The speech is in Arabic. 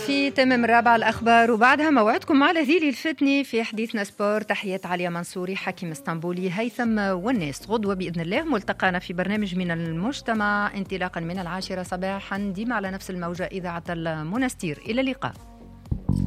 في تمام الرابعة الأخبار وبعدها موعدكم مع لذيذ الفتني في حديثنا سبور. تحيات عليا منصوري حكيم اسطنبولي هيثم والناس. غدوة بإذن الله ملتقانا في برنامج من المجتمع انطلاقا من 10 صباحا ديما على نفس الموجة إذاعة المنستير. إلى اللقاء.